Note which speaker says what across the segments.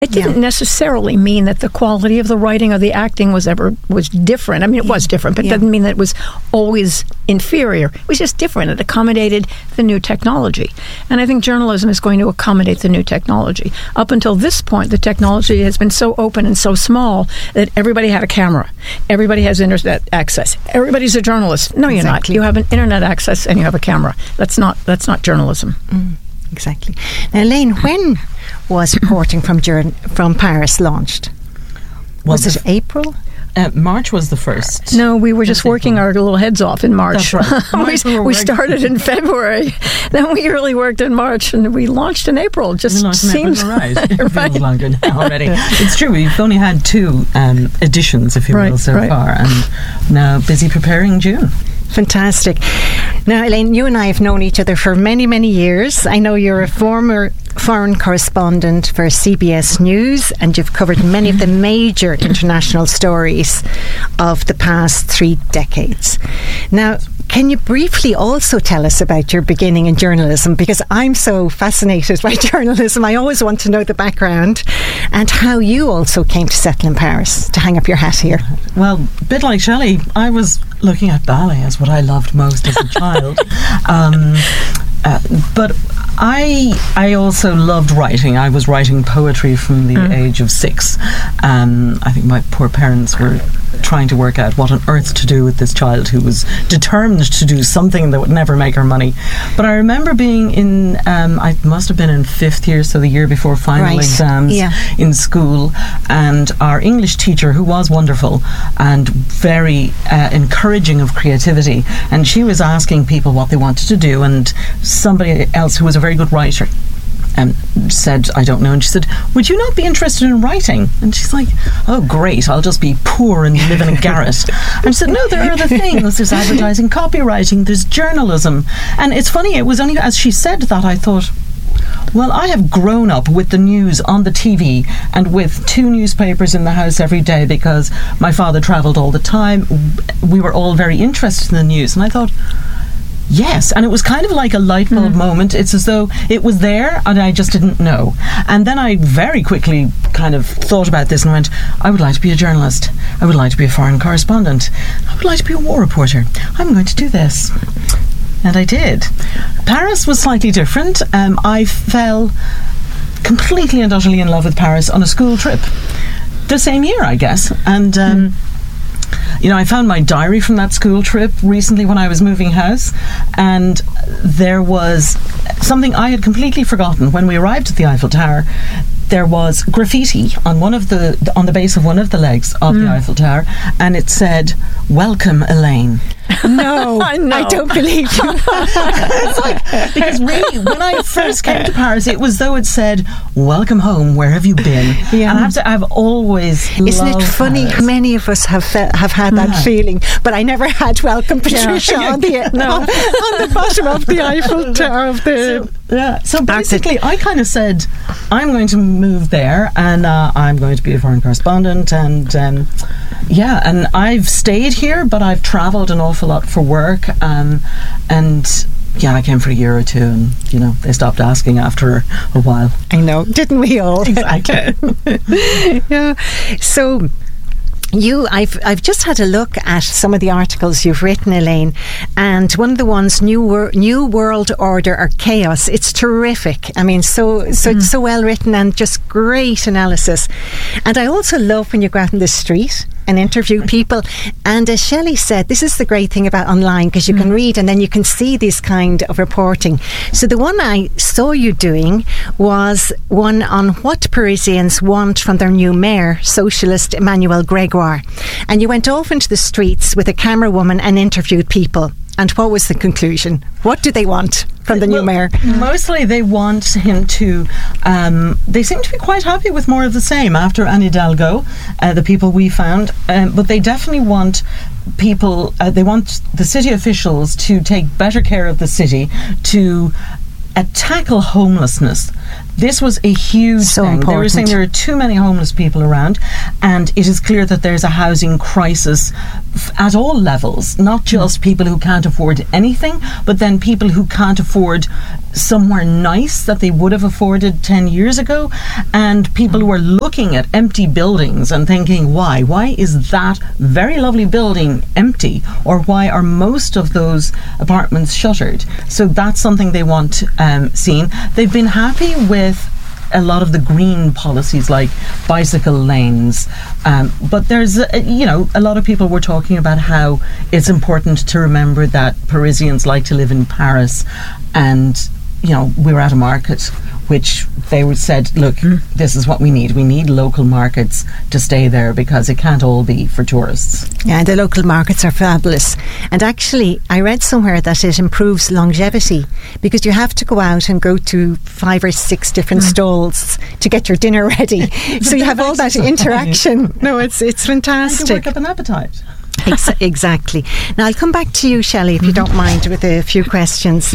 Speaker 1: It didn't necessarily mean that the quality of the writing or the acting was different. I mean, it was different, but it doesn't mean that it was always inferior. It was just different. It accommodated the new technology. And I think journalism is going to accommodate the new technology. Up until this point, the technology has been so open and so small that everybody had a camera. Everybody has internet access. Everybody's a journalist. No, you're not. You have an internet access and you have a camera. That's not journalism.
Speaker 2: Exactly. Now, Elaine, when was reporting from Paris launched? Was it April?
Speaker 3: March was the first.
Speaker 1: No, we were just working our little heads off in March.
Speaker 3: That's right.
Speaker 1: we started in February. Then we really worked in March, and we launched in April. Seems
Speaker 3: right. It feels longer now already. It's true. We've only had 2 editions, if you will, so far, and now busy preparing June.
Speaker 2: Fantastic. Now, Elaine, you and I have known each other for many, many years. I know you're a former foreign correspondent for CBS News, and you've covered many of the major international stories of the past 3 decades. Now, can you briefly also tell us about your beginning in journalism? Because I'm so fascinated by journalism. I always want to know the background and how you also came to settle in Paris, to hang up your hat here.
Speaker 3: Well, a bit like Shelley, I was looking at ballet as what I loved most as a child. But I also loved writing. I was writing poetry from the age of 6. I think my poor parents were trying to work out what on earth to do with this child who was determined to do something that would never make her money. But I remember being in, I must have been in 5th year, so the year before final exams in school, and our English teacher, who was wonderful and very encouraging of creativity, and she was asking people what they wanted to do, and somebody else who was a very good writer said, I don't know, and she said, would you not be interested in writing? And she's like, oh great, I'll just be poor and live in a garret. And she said, no, there are other things. There's advertising, copywriting, there's journalism. And it's funny, it was only as she said that I thought, well, I have grown up with the news on the TV and with 2 newspapers in the house every day because my father travelled all the time. We were all very interested in the news, and I thought, yes, and it was kind of like a light bulb moment. It's as though it was there and I just didn't know. And then I very quickly kind of thought about this and went, I would like to be a journalist. I would like to be a foreign correspondent. I would like to be a war reporter. I'm going to do this. And I did. Paris was slightly different. I fell completely and utterly in love with Paris on a school trip. The same year, I guess. And you know, I found my diary from that school trip recently when I was moving house, and there was something I had completely forgotten. When we arrived at the Eiffel Tower, there was graffiti on on the base of one of the legs of the Eiffel Tower, and it said, "Welcome, Elaine."
Speaker 2: No, I don't believe you.
Speaker 3: It's like, because really, when I first came to Paris, it was though it said, "Welcome home. Where have you been?" Yeah. And I've always
Speaker 2: Isn't it funny? Paris. Many of us have had that feeling, but I never had "Welcome, Patricia" on the bottom of the Eiffel Tower of the.
Speaker 3: So basically, I kind of said, I'm going to move there, and I'm going to be a foreign correspondent, and and I've stayed here, but I've travelled an awful lot for work, and I came for a year or 2, and they stopped asking after a while.
Speaker 2: I know, didn't we all?
Speaker 3: Exactly.
Speaker 2: Yeah. So I've just had a look at some of the articles you've written, Elaine, and one of the ones, New World Order or Chaos. It's terrific. I mean, it's so well written and just great analysis. And I also love when you go out in the street and interview people. And as Shelley said, this is the great thing about online, because you can read and then you can see this kind of reporting. So the one I saw you doing was one on what Parisians want from their new mayor, socialist Emmanuel Gregoire. And you went off into the streets with a camera woman and interviewed people. And what was the conclusion? What do they want from the new mayor?
Speaker 3: Mostly they want him to... they seem to be quite happy with more of the same after Anne Hidalgo, the people we found. But they definitely want people... they want the city officials to take better care of the city, to tackle homelessness. This was a huge
Speaker 2: So
Speaker 3: thing. They were
Speaker 2: important.
Speaker 3: saying there are too many homeless people around, and it is clear that there's a housing crisis at all levels, not just people who can't afford anything, but then people who can't afford somewhere nice that they would have afforded 10 years ago, and people who are looking at empty buildings and thinking, why is that very lovely building empty, or why are most of those apartments shuttered? So that's something they want seen. They've been happy with a lot of the green policies like bicycle lanes, but there's a lot of people were talking about how it's important to remember that Parisians like to live in Paris, and we were at a market which they said, look, this is what we need local markets to stay there because it can't all be for tourists.
Speaker 2: Yeah, the local markets are fabulous. And actually, I read somewhere that it improves longevity because you have to go out and go to 5 or 6 different stalls to get your dinner ready. So you have all that interaction. No, it's fantastic.
Speaker 3: And to work up an appetite.
Speaker 2: Exactly. Now, I'll come back to you, Shelley, if you don't mind, with a few questions.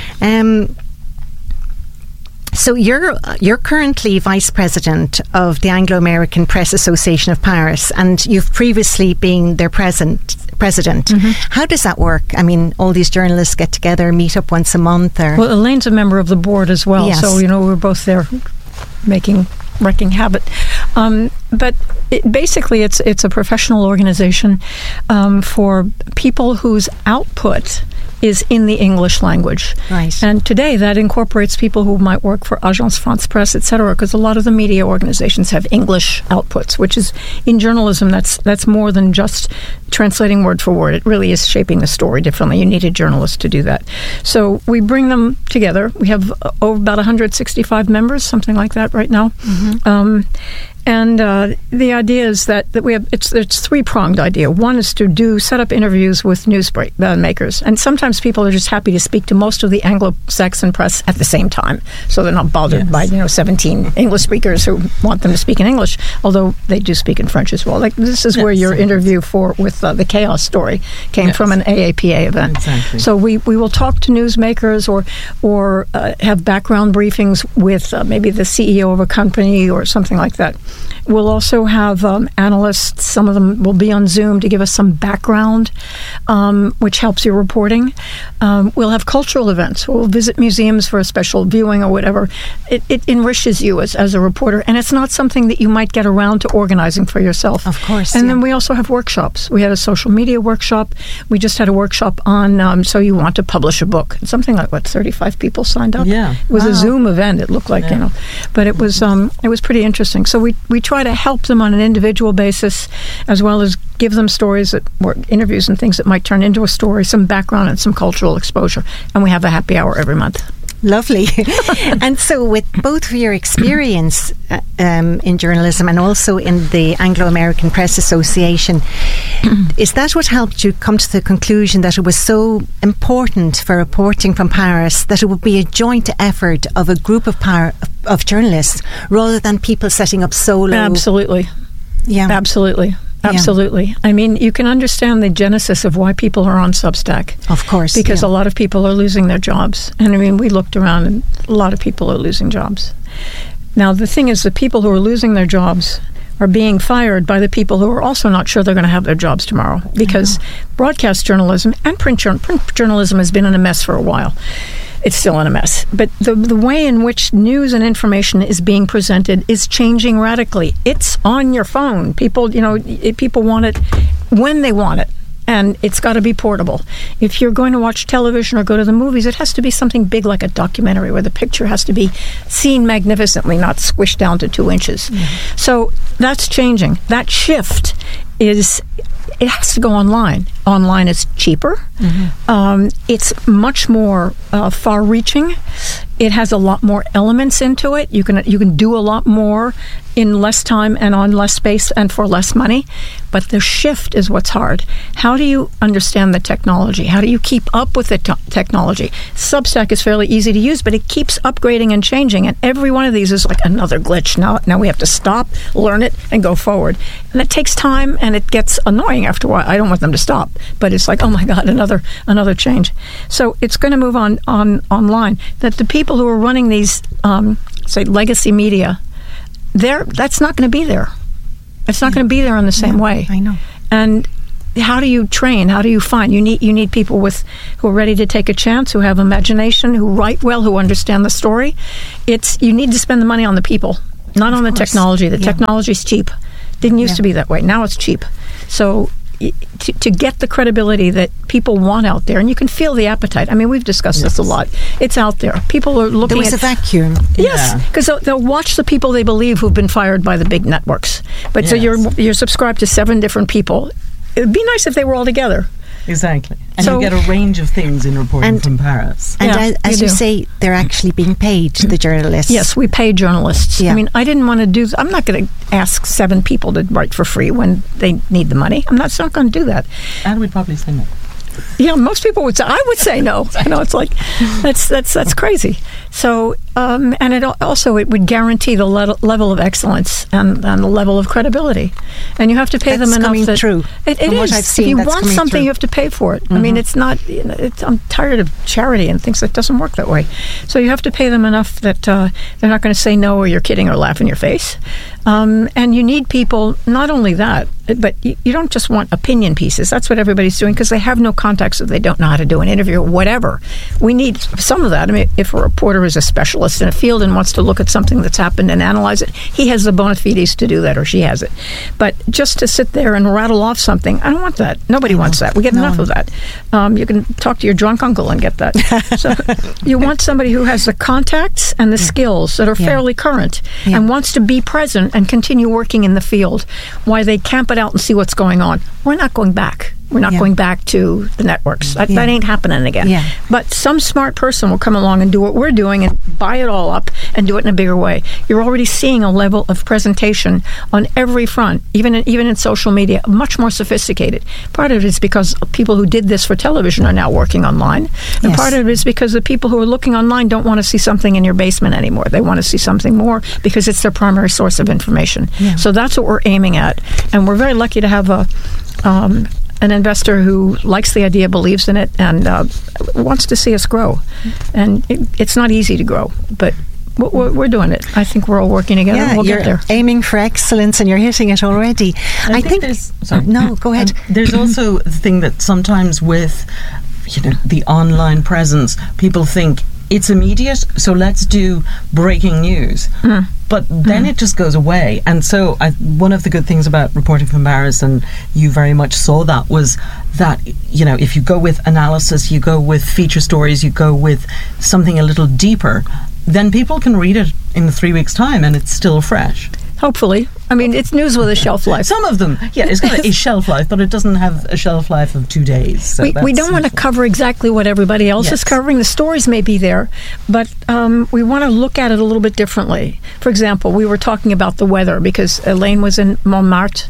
Speaker 2: So you're currently Vice President of the Anglo-American Press Association of Paris, and you've previously been their President. How does that work? I mean, all these journalists get together, meet up once a month? Or
Speaker 1: Well, Elaine's a member of the board as well,
Speaker 2: yes.
Speaker 1: so we're both there wrecking havoc. But basically, it's a professional organization for people whose output is in the English language.
Speaker 2: Right.
Speaker 1: And today that incorporates people who might work for Agence France Presse, etc., because a lot of the media organizations have English outputs, which is, in journalism, that's more than just translating word for word. It really is shaping the story differently. You need a journalist to do that. So we bring them together. We have about 165 members, something like that right now. And the idea is that we have it's three-pronged idea. One is to set up interviews with news makers, and sometimes people are just happy to speak to most of the Anglo-Saxon press at the same time, so they're not bothered by 17 English speakers who want them to speak in English, although they do speak in French as well. Like this is where your interview with the Chaos story came from, an AAPA event.
Speaker 3: Exactly.
Speaker 1: So we will talk to newsmakers or have background briefings with maybe the CEO of a company or something like that. We'll also have analysts. Some of them will be on Zoom to give us some background, which helps your reporting. We'll have cultural events. We'll visit museums for a special viewing or whatever. It enriches you as a reporter, and it's not something that you might get around to organizing for yourself.
Speaker 2: Of course.
Speaker 1: And then we also have workshops. We had a social media workshop. We just had a workshop on so you want to publish a book. Something like 35 people signed up.
Speaker 3: Yeah.
Speaker 1: It was a Zoom event. It looked like but it was pretty interesting. So we try to help them on an individual basis, as well as give them stories interviews and things that might turn into a story, some background and some cultural exposure. And we have a happy hour every month.
Speaker 2: Lovely. And so with both of your experience in journalism and also in the Anglo-American Press Association, is that what helped you come to the conclusion that it was so important for reporting from Paris that it would be a joint effort of a group of journalists rather than people setting up solo?
Speaker 1: Absolutely.
Speaker 2: Yeah.
Speaker 1: Absolutely. I mean, you can understand the genesis of why people are on Substack.
Speaker 2: Of course.
Speaker 1: Because a lot of people are losing their jobs. And I mean, we looked around and a lot of people are losing jobs. Now, the thing is, the people who are losing their jobs are being fired by the people who are also not sure they're going to have their jobs tomorrow. Because broadcast journalism and print journalism has been in a mess for a while. It's still in a mess. But the way in which news and information is being presented is changing radically. It's on your phone. People want it when they want it. And it's got to be portable. If you're going to watch television or go to the movies, it has to be something big like a documentary where the picture has to be seen magnificently, not squished down to 2 inches. So that's changing. That shift it has to go online. Online is cheaper. It's much more far-reaching. It has a lot more elements into it. You can do a lot more in less time and on less space and for less money. But the shift is what's hard. How do you understand the technology? How do you keep up with the technology? Substack is fairly easy to use, but it keeps upgrading and changing. And every one of these is like another glitch. Now we have to stop, learn it, and go forward. And it takes time, and it gets annoying after a while. I don't want them to stop, but it's like, oh my God, another change. So it's going to move on online. That the people who are running these say, legacy media, that's not going to be there. It's not going to be there in the same way.
Speaker 2: I know.
Speaker 1: And how do you train? How do you find? You need people who are ready to take a chance, who have imagination, who write well, who understand the story. You need to spend the money on the people, not on the technology. The technology's cheap. Didn't used to be that way. Now it's cheap. So to get the credibility that people want out there, and you can feel the appetite. I mean, we've discussed this a lot. It's out there. People are looking
Speaker 2: at... There was a vacuum.
Speaker 1: Yes, because they'll watch the people they believe who've been fired by the big networks. But so you're subscribed to 7 different people. It would be nice if they were all together.
Speaker 3: Exactly. And you get a range of things in reporting from Paris.
Speaker 2: And as you say, they're actually being paid, the journalists.
Speaker 1: Yes, we pay journalists. Yeah. I mean, I didn't want to I'm not going to ask 7 people to write for free when they need the money. I'm not going to do that.
Speaker 3: And we'd probably say no.
Speaker 1: Yeah, most people would say. I would say no. You know, it's like that's crazy. So, and it would guarantee the level of excellence and the level of credibility, and you have to pay them enough. That's
Speaker 2: true.
Speaker 1: It is.
Speaker 2: What I've seen,
Speaker 1: if you want something, you have to pay for it. Mm-hmm. I mean, it's not. I'm tired of charity and things that doesn't work that way. So you have to pay them enough that they're not going to say no, or you're kidding, or laugh in your face. And you need people. Not only that, but you don't just want opinion pieces. That's what everybody's doing because they have no contacts, or they don't know how to do an interview, or whatever. We need some of that. I mean, if a reporter is a specialist in a field and wants to look at something that's happened and analyze it, he has the bona fides to do that, or she has it. But just to sit there and rattle off something, I don't want that. Nobody wants that. We get enough of that. You can talk to your drunk uncle and get that. So you want somebody who has the contacts and the skills that are fairly current and wants to be present and continue working in the field while they camp it out and see what's going on. We're not going back. We're not going back to the networks. That ain't happening again. Yeah. But some smart person will come along and do what we're doing and buy it all up and do it in a bigger way. You're already seeing a level of presentation on every front, even in social media, much more sophisticated. Part of it is because people who did this for television are now working online. And part of it is because the people who are looking online don't want to see something in your basement anymore. They want to see something more because it's their primary source of information. Yeah. So that's what we're aiming at. And we're very lucky to have an investor who likes the idea, believes in it, and wants to see us grow. And it's not easy to grow, but we're doing it. I think we're all working together.
Speaker 2: Yeah,
Speaker 1: we'll get there.
Speaker 2: You're aiming for excellence, and you're hitting it already. I think
Speaker 3: there's... Sorry.
Speaker 2: No, go ahead.
Speaker 3: There's also the thing that sometimes with the online presence, people think it's immediate, so let's do breaking news. But then it just goes away. And so one of the good things about reporting from Paris, and you very much saw that, was that, if you go with analysis, you go with feature stories, you go with something a little deeper, then people can read it in 3 weeks' time and it's still fresh.
Speaker 1: Hopefully. I mean, it's news with a shelf life.
Speaker 3: Some of them, it's got a shelf life, but it doesn't have a shelf life of 2 days. So
Speaker 1: we don't want to cover exactly what everybody else is covering. The stories may be there, but we want to look at it a little bit differently. For example, we were talking about the weather because Elaine was in Montmartre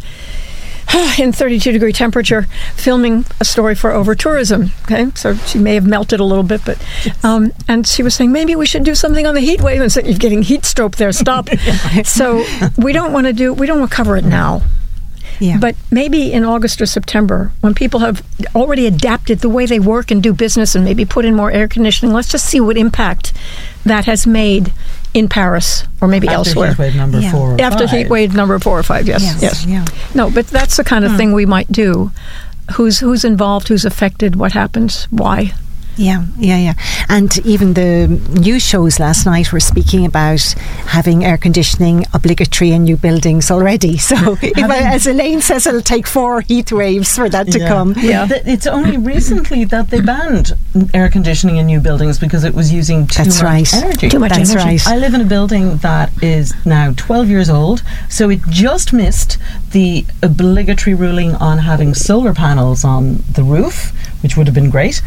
Speaker 1: in 32-degree temperature, filming a story for Over-Tourism. Okay, so she may have melted a little bit, but and she was saying maybe we should do something on the heat wave. And so you're getting heat stroke there. Stop. So we don't want to cover it now. Yeah. But maybe in August or September, when people have already adapted the way they work and do business and maybe put in more air conditioning, let's just see what impact that has made in Paris or maybe elsewhere.
Speaker 3: After heat wave number 4 or 5.
Speaker 1: After heat wave number 4 or 5, yes. Yeah. No, but that's the kind of thing we might do. Who's involved, who's affected, what happens, why.
Speaker 2: Yeah. And even the news shows last night were speaking about having air conditioning obligatory in new buildings already. So, as Elaine says, it'll take 4 heat waves for that to come.
Speaker 3: Yeah. It's only recently that they banned air conditioning in new buildings because it was using too much energy.
Speaker 1: Too much energy.
Speaker 2: Right.
Speaker 3: I live in a building that is now 12 years old, so it just missed the obligatory ruling on having solar panels on the roof, which would have been great.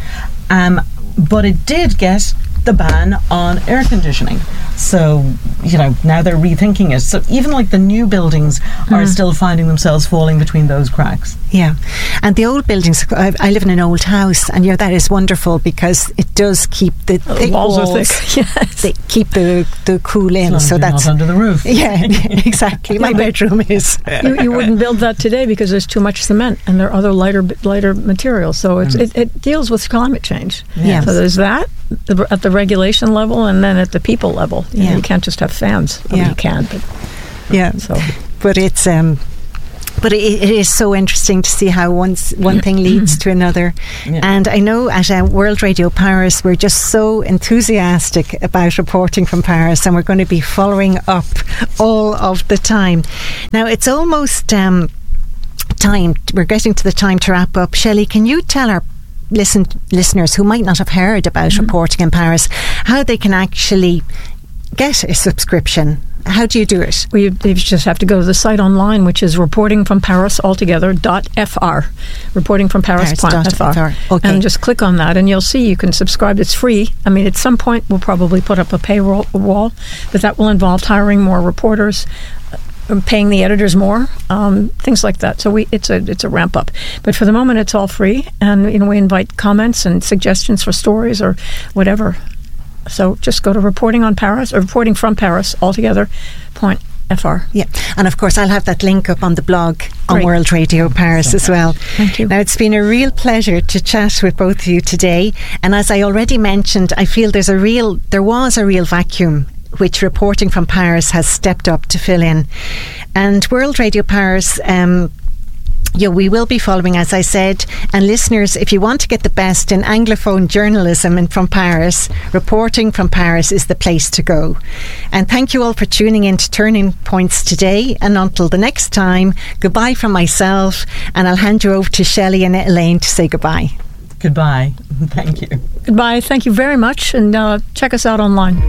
Speaker 3: But it did get the ban on air conditioning. So, now they're rethinking it. So even like the new buildings are still finding themselves falling between those cracks.
Speaker 2: Yeah. And the old buildings, I live in an old house, and that is wonderful because it does keep the thick walls
Speaker 1: are thick. Yes.
Speaker 2: They keep the cool in.
Speaker 3: So that's not under the roof.
Speaker 2: Yeah, exactly. My bedroom is.
Speaker 1: You wouldn't build that today because there's too much cement and there are other lighter materials. So it deals with climate change.
Speaker 2: Yeah.
Speaker 1: So there's that. at the regulation level and then at the people level. You can't just have fans. I mean, you can, but
Speaker 2: but it's but it is so interesting to see how one thing leads to another. And I know at World Radio Paris we're just so enthusiastic about reporting from Paris, and we're going to be following up all of the time. Now it's almost time. We're getting to the time to wrap up. Shelley, can you tell our listeners who might not have heard about reporting in Paris how they can actually get a subscription? How do you do it?
Speaker 1: Well, you just have to go to the site online, which is reportingfromparis.fr, reportingfromparis.fr, and just click on that, and you'll see you can subscribe. It's free. I mean, at some point we'll probably put up a paywall, but that will involve hiring more reporters, paying the editors more, things like that. So it's a ramp up. But for the moment, it's all free, and we invite comments and suggestions for stories or whatever. So just go to Reporting on Paris, or Reporting from Paris altogether, .fr.
Speaker 2: Yeah, and of course I'll have that link up on the blog on World Radio Paris as well.
Speaker 1: Thank you.
Speaker 2: Now it's been a real pleasure to chat with both of you today, and as I already mentioned, I feel there was a real vacuum which Reporting from Paris has stepped up to fill in. And World Radio Paris, we will be following, as I said. And listeners, if you want to get the best in Anglophone journalism and from Paris, Reporting from Paris is the place to go. And thank you all for tuning in to Turning Points today. And until the next time, goodbye from myself, and I'll hand you over to Shelley and Elaine to say goodbye.
Speaker 3: Goodbye. Thank you.
Speaker 1: Goodbye. Thank you very much, and check us out online.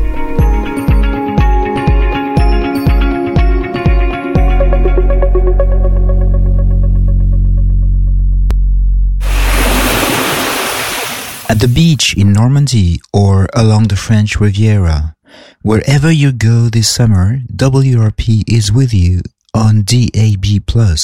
Speaker 4: At the beach in Normandy or along the French Riviera, wherever you go this summer, WRP is with you on DAB+.